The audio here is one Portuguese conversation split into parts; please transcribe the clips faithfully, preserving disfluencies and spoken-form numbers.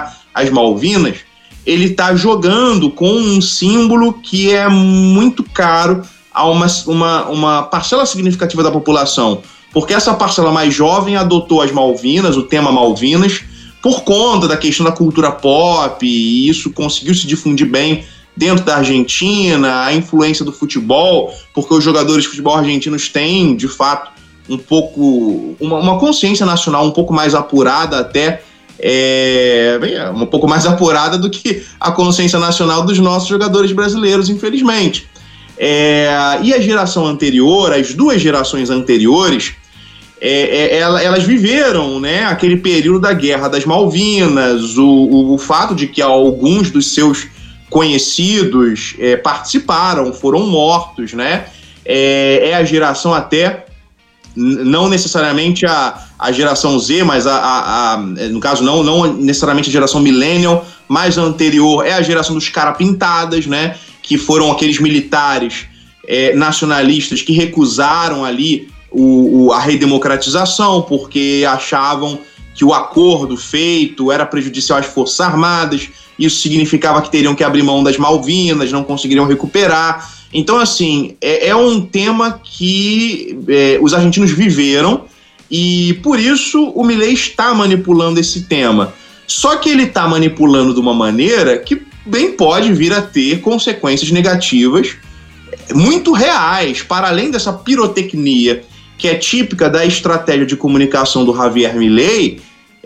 comemorar as Malvinas, ele está jogando com um símbolo que é muito caro a uma, uma, uma parcela significativa da população, porque essa parcela mais jovem adotou as Malvinas, o tema Malvinas, por conta da questão da cultura pop, e isso conseguiu se difundir bem dentro da Argentina, a influência do futebol, porque os jogadores de futebol argentinos têm, de fato, um pouco, uma, uma consciência nacional um pouco mais apurada até, é, um pouco mais apurada do que a consciência nacional dos nossos jogadores brasileiros, infelizmente. É, e a geração anterior, as duas gerações anteriores, é, é, elas viveram, né, aquele período da Guerra das Malvinas, o, o, o fato de que alguns dos seus conhecidos é, participaram, foram mortos, né? É, é a geração até, não necessariamente a, a geração Z, mas a, a, a, no caso não, não necessariamente a geração millennial, mas a anterior é a geração dos cara pintadas, né? Que foram aqueles militares é, nacionalistas que recusaram ali o, o, a redemocratização porque achavam que o acordo feito era prejudicial às Forças Armadas. Isso significava que teriam que abrir mão das Malvinas, não conseguiriam recuperar. Então, assim, é, é um tema que é, os argentinos viveram e, por isso, o Milei está manipulando esse tema. Só que ele está manipulando de uma maneira que bem pode vir a ter consequências negativas muito reais, para além dessa pirotecnia que é típica da estratégia de comunicação do Javier Milei.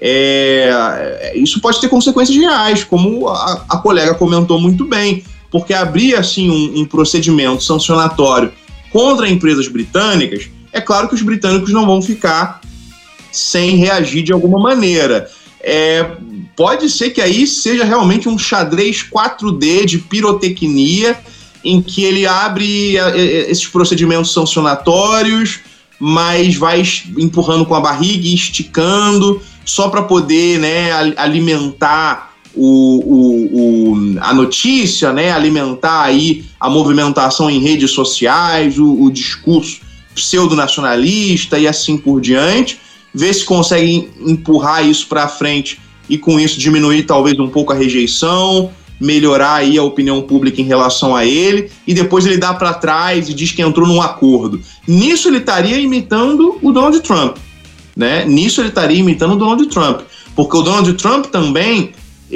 É, isso pode ter consequências reais, como a, a colega comentou muito bem, porque abrir assim um, um procedimento sancionatório contra empresas britânicas, é claro que os britânicos não vão ficar sem reagir de alguma maneira. É, pode ser que aí seja realmente um xadrez quatro D de pirotecnia, em que ele abre esses procedimentos sancionatórios, mas vai empurrando com a barriga e esticando, só para poder, né, alimentar o, o, o, a notícia, né, alimentar aí a movimentação em redes sociais, o, o discurso pseudonacionalista e assim por diante, ver se consegue empurrar isso para frente e com isso diminuir talvez um pouco a rejeição, melhorar aí a opinião pública em relação a ele, e depois ele dá para trás e diz que entrou num acordo. Nisso ele estaria imitando o Donald Trump, né? Nisso ele estaria imitando o Donald Trump, porque o Donald Trump também,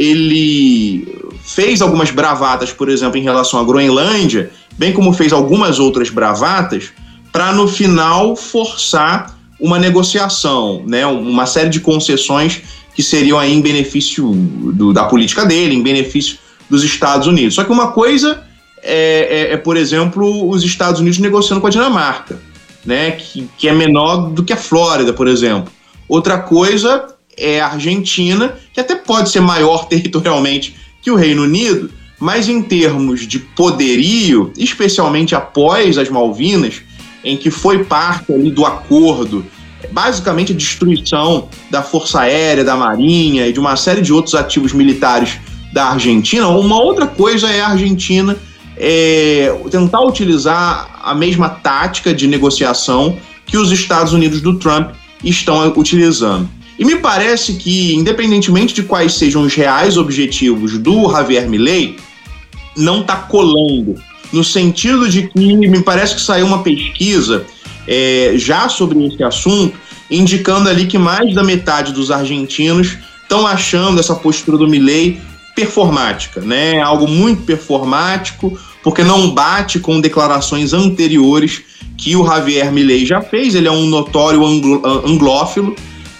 ele fez algumas bravatas, por exemplo, em relação à Groenlândia, bem como fez algumas outras bravatas, para no final forçar uma negociação, né? Uma série de concessões que seriam aí em benefício do, da política dele, em benefício dos Estados Unidos. Só que uma coisa é, é, é, por exemplo, os Estados Unidos negociando com a Dinamarca, né, que, que é menor do que a Flórida, por exemplo. Outra coisa é a Argentina, que até pode ser maior territorialmente que o Reino Unido, mas em termos de poderio, especialmente após as Malvinas, em que foi parte ali do acordo, basicamente a destruição da Força Aérea, da Marinha e de uma série de outros ativos militares da Argentina. Uma outra coisa é a Argentina é, tentar utilizar a mesma tática de negociação que os Estados Unidos do Trump estão utilizando. E me parece que, independentemente de quais sejam os reais objetivos do Javier Milei, não está colando, no sentido de que me parece que saiu uma pesquisa é, já sobre esse assunto, indicando ali que mais da metade dos argentinos estão achando essa postura do Milei performática, né? Algo muito performático, porque não bate com declarações anteriores que o Javier Milei já fez. Ele é um notório anglo- anglófilo,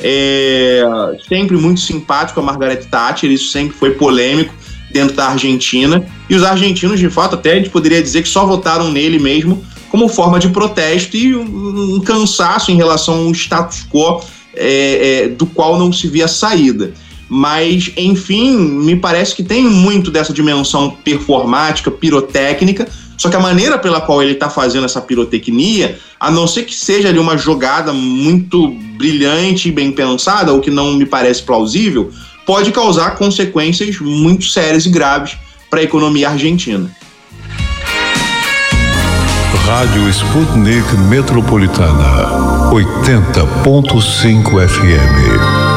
é, sempre muito simpático a Margaret Thatcher, isso sempre foi polêmico dentro da Argentina, e os argentinos, de fato, até a gente poderia dizer que só votaram nele mesmo como forma de protesto e um, um cansaço em relação ao status quo é, é, do qual não se via saída. Mas, enfim, me parece que tem muito dessa dimensão performática, pirotécnica, só que a maneira pela qual ele está fazendo essa pirotecnia, a não ser que seja ali uma jogada muito brilhante e bem pensada, o que não me parece plausível, pode causar consequências muito sérias e graves para a economia argentina. Rádio Sputnik Metropolitana, oitenta ponto cinco F M.